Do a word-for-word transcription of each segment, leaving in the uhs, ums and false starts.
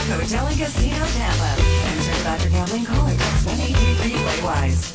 Hotel and Casino Tampa. Concerned about your gambling? Call or text one eight three three play wise.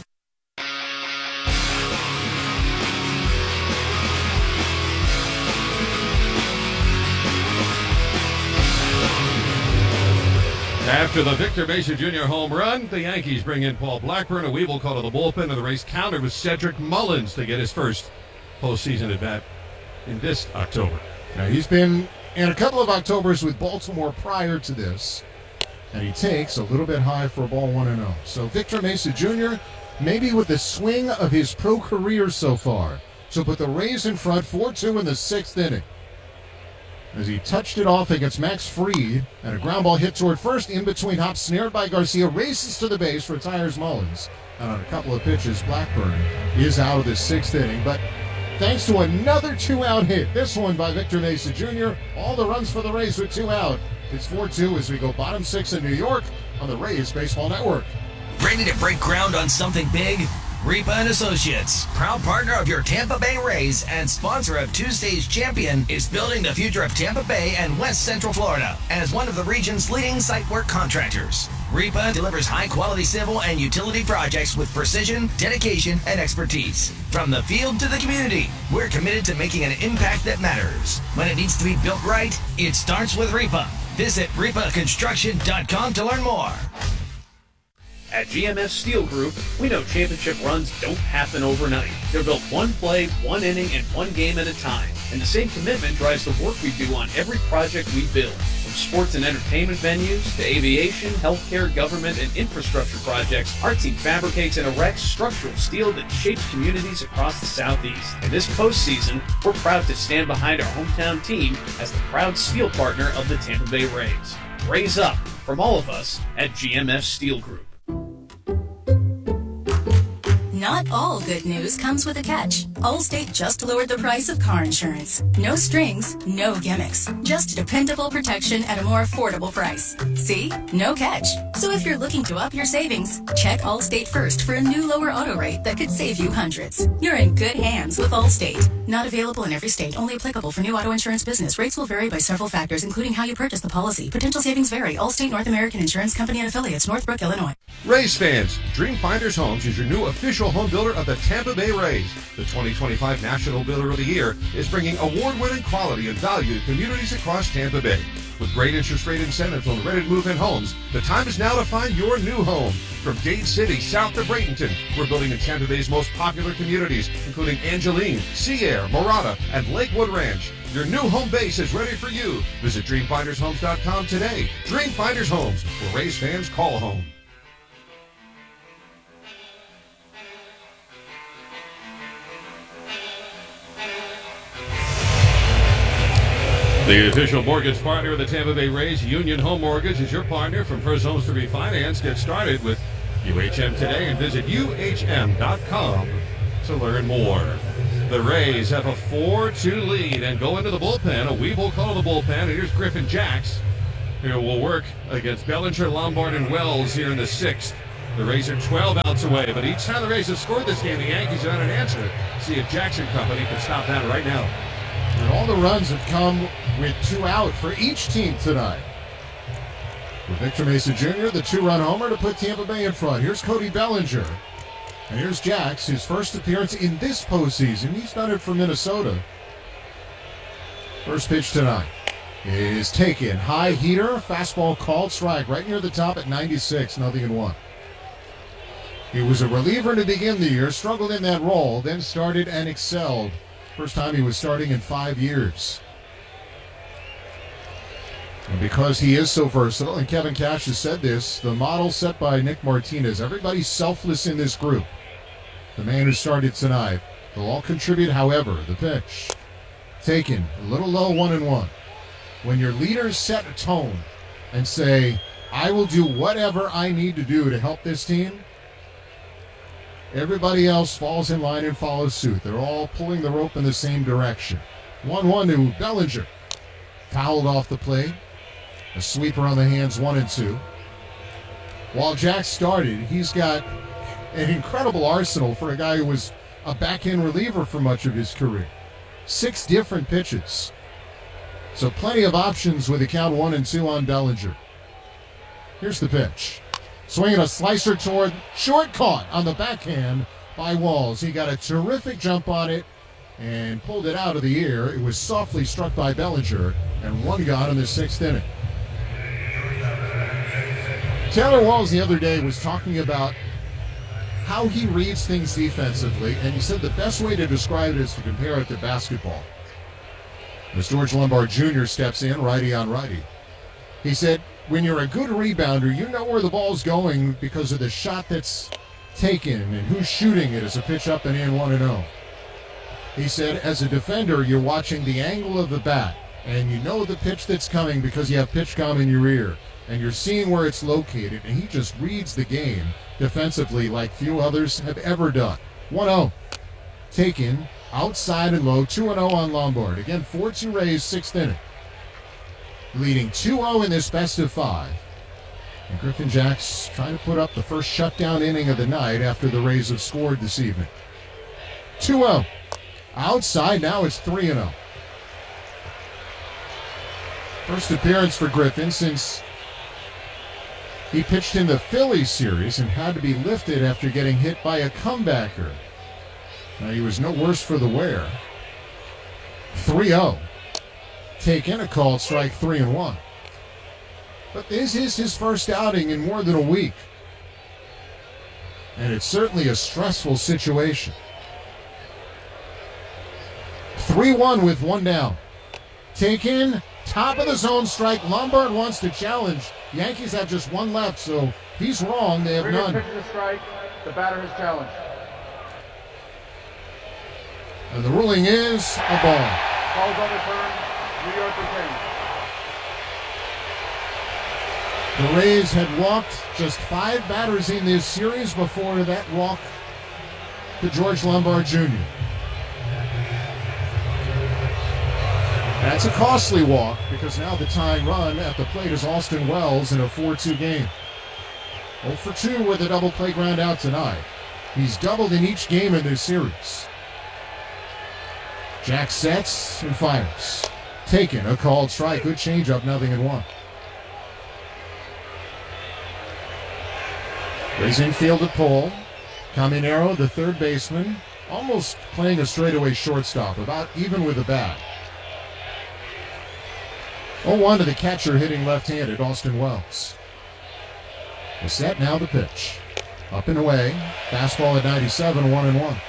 After the Victor Mesa Junior home run, the Yankees bring in Paul Blackburn, a Weeble call to the bullpen, and the race countered with Cedric Mullins to get his first postseason at bat in this October. Now, he's been in a couple of Octobers with Baltimore prior to this, and he takes a little bit high for a ball one and oh. So Victor Mesa Junior, maybe with the swing of his pro career so far. So put the Rays in front, four two in the sixth inning. As he touched it off against Max Fried, and a ground ball hit toward first, in between hops, snared by Garcia, races to the base, retires Mullins. And on a couple of pitches, Blackburn is out of the sixth inning. But thanks to another two-out hit, this one by Victor Mesa Junior, all the runs for the Rays with two out. It's four two as we go bottom six in New York on the Rays Baseball Network. Ready to break ground on something big? Repa and Associates, proud partner of your Tampa Bay Rays and sponsor of Tuesday's Champion, is building the future of Tampa Bay and West Central Florida as one of the region's leading site work contractors. Repa delivers high-quality civil and utility projects with precision, dedication, and expertise. From the field to the community, we're committed to making an impact that matters. When it needs to be built right, it starts with Repa. Visit repa construction dot com to learn more. At G M F Steel Group, we know championship runs don't happen overnight. They're built one play, one inning, and one game at a time. And the same commitment drives the work we do on every project we build. From sports and entertainment venues to aviation, healthcare, government, and infrastructure projects, our team fabricates and erects structural steel that shapes communities across the Southeast. And this postseason, we're proud to stand behind our hometown team as the proud steel partner of the Tampa Bay Rays. Raise up from all of us at G M F Steel Group. Not all good news comes with a catch. Allstate just lowered the price of car insurance. No strings, no gimmicks. Just dependable protection at a more affordable price. See? No catch. So if you're looking to up your savings, check Allstate first for a new lower auto rate that could save you hundreds. You're in good hands with Allstate. Not available in every state. Only applicable for new auto insurance business. Rates will vary by several factors, including how you purchase the policy. Potential savings vary. Allstate North American Insurance Company and Affiliates, Northbrook, Illinois. Rays fans, Dream Finders Homes is your new official home builder of the Tampa Bay Rays. The twenty twenty-five National Builder of the Year is bringing award-winning quality and value to communities across Tampa Bay. With great interest rate incentives on ready-to-move-in homes, the time is now to find your new home. From Dade City south to Bradenton, we're building in Tampa Bay's most popular communities, including Angeline, Sea Air, Morada, and Lakewood Ranch. Your new home base is ready for you. Visit dream finders homes dot com today. Dream Finders Homes, where Rays fans call home. The official mortgage partner of the Tampa Bay Rays, Union Home Mortgage, is your partner from First Homes to Refinance. Get started with U H M today and visit U H M dot com to learn more. The Rays have a four two lead and go into the bullpen. A Weeble call to the bullpen. And here's Griffin Jacks, who will work against Bellinger, Lombard, and Wells here in the sixth. The Rays are twelve outs away, but each time the Rays have scored this game, the Yankees are on an answer. See if Jackson Company can stop that right now. And all the runs have come with two out for each team tonight. With Victor Mesa Junior, the two-run homer to put Tampa Bay in front. Here's Cody Bellinger. And here's Jax, his first appearance in this postseason. He's done it for Minnesota. First pitch tonight is taken. High heater, fastball called, strike right near the top at ninety-six, nothing in one. He was a reliever to begin the year, struggled in that role, then started and excelled. First time he was starting in five years. And because he is so versatile, and Kevin Cash has said this, the model set by Nick Martinez, everybody's selfless in this group. The man who started tonight, they'll all contribute, however, the pitch. Taken, a little low, one and one. When your leaders set a tone and say, I will do whatever I need to do to help this team, everybody else falls in line and follows suit. They're all pulling the rope in the same direction. one one to Bellinger. Fouled off the plate. A sweeper on the hands, one and two. While Jack started, he's got an incredible arsenal for a guy who was a back-end reliever for much of his career. Six different pitches. So plenty of options with a count one and two on Bellinger. Here's the pitch. Swinging a slicer toward short, caught on the backhand by Walls. He got a terrific jump on it and pulled it out of the air. It was softly struck by Bellinger, and one gone in the sixth inning. Taylor Walls the other day was talking about how he reads things defensively, and he said the best way to describe it is to compare it to basketball. As George Lombard Junior steps in, righty on righty. He said, when you're a good rebounder, you know where the ball's going because of the shot that's taken and who's shooting it as a pitch up and in one and oh. He said, as a defender, you're watching the angle of the bat, and you know the pitch that's coming because you have PitchCom in your ear, and you're seeing where it's located, and he just reads the game defensively like few others have ever done. one oh. Taken, outside and low, two and oh on Lombard. Again, four two Rays, sixth inning. Leading two oh in this best of five. And Griffin Jax trying to put up the first shutdown inning of the night after the Rays have scored this evening. two oh. Outside, now it's three and oh. First appearance for Griffin since he pitched in the Phillies series and had to be lifted after getting hit by a comebacker. Now, he was no worse for the wear. three oh. Taken, a called strike, three and one. But this is his first outing in more than a week. And it's certainly a stressful situation. three one with one down. Taken, top of the zone strike. Lombard wants to challenge. Yankees have just one left, so if he's wrong, they have none. Pitch to strike. The batter has challenged. And the ruling is a ball. Calls overturned. New York retains. The Rays had walked just five batters in this series before that walk to George Lombard Junior That's a costly walk because now the tying run at the plate is Austin Wells in a four two game. oh for two with a double play ground out tonight. He's doubled in each game in this series. Jack sets and fires. Taken, a called strike. Good changeup, nothing in one. Rays infield at pole. Caminero, the third baseman, almost playing a straightaway shortstop, about even with the bat. oh one to the catcher hitting left-handed, Austin Wells. The set, now the pitch. Up and away. Fastball at ninety-seven, one and one.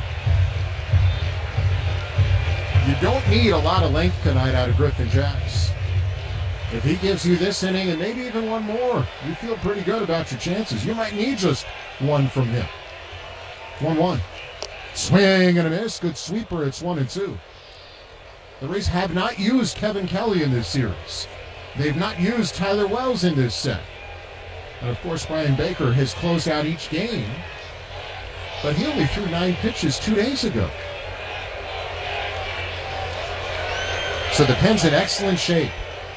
You don't need a lot of length tonight out of Griffin Jax. If he gives you this inning and maybe even one more, you feel pretty good about your chances. You might need just one from him. one one. Swing and a miss. Good sweeper. It's one and two. The Rays have not used Kevin Kelly in this series. They've not used Tyler Wells in this set. And of course, Brian Baker has closed out each game. But he only threw nine pitches two days ago. So the pen's in excellent shape.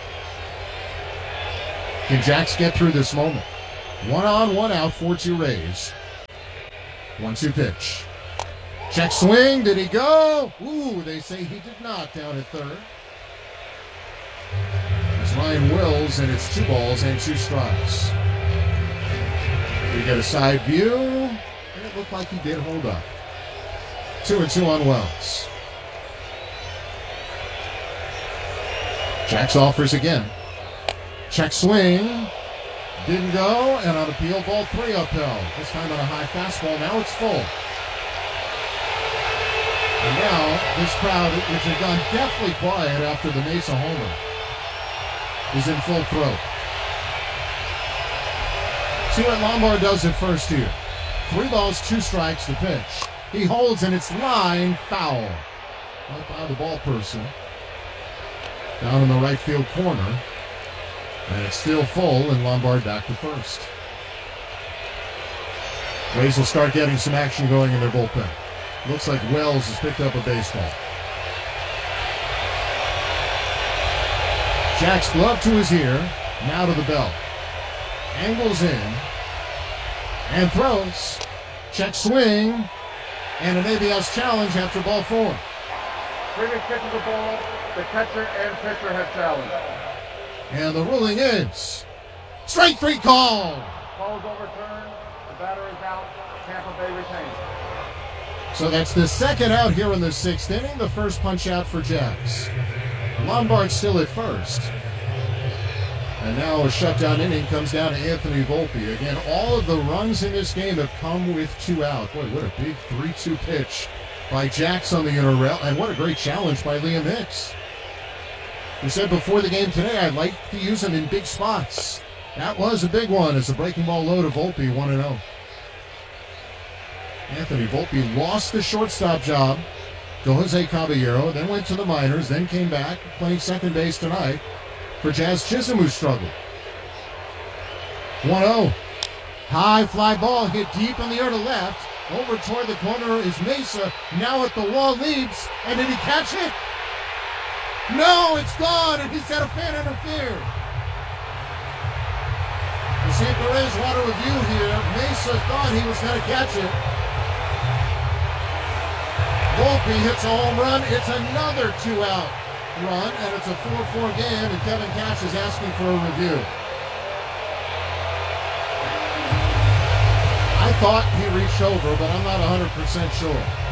Can Jax get through this moment? One on, one out, four two Rays. one two pitch. Check swing, did he go? Ooh, they say he did not down at third. It's Ryan Wills, and it's two balls and two strikes. We get a side view, and it looked like he did hold up. Two and two on Wells. Jax offers again. Check swing. Didn't go, and on appeal, ball three upheld. This time on a high fastball. Now it's full. And now, this crowd, which had gone deathly quiet after the Mesa homer, is in full throat. See what Lombard does at first here. Three balls, two strikes, the pitch. He holds, and it's line foul. Right by the ball person. Down in the right field corner. And it's still full, and Lombard back to first. Rays will start getting some action going in their bullpen. Looks like Wells has picked up a baseball. Jack's glove to his ear, now to the belt. Angles in, and throws. Check swing, and an A B S challenge after ball four. Freeman catches the ball. The catcher and pitcher have challenged. And the ruling is Straight three call. Call is overturned. The batter is out. Tampa Bay retains. So that's the second out here in the sixth inning. The first punch out for Jacks. Lombard still at first. And now a shutdown inning comes down to Anthony Volpe. Again, all of the runs in this game have come with two out. Boy, what a big three two pitch by Jacks on the inner rail. And what a great challenge by Liam Hicks. We said before the game today, I'd like to use him in big spots. That was a big one as a breaking ball low to Volpe, one and oh. Anthony Volpe lost the shortstop job to Jose Caballero, then went to the minors, then came back, playing second base tonight for Jazz Chisholm, who struggled. one oh. High fly ball hit deep in the air to left. Over toward the corner is Mesa, now at the wall, leaps, and did he catch it? No, it's gone, and he's got a fan interfere. The Saint Perez water review here. Mesa thought he was going to catch it. Volpe hits a home run. It's another two-out run, and it's a four four game, and Kevin Cash is asking for a review. I thought he reached over, but I'm not one hundred percent sure.